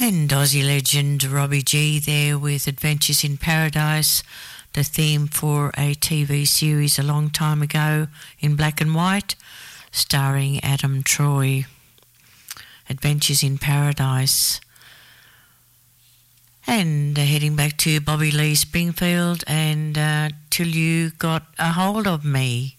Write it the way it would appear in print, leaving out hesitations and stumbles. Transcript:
And Aussie legend Robbie G there with Adventures in Paradise, the theme for a TV series a long time ago in black and white, starring Adam Troy. Adventures in Paradise. And heading back to Bobby Lee Springfield and Till You Got a Hold of Me.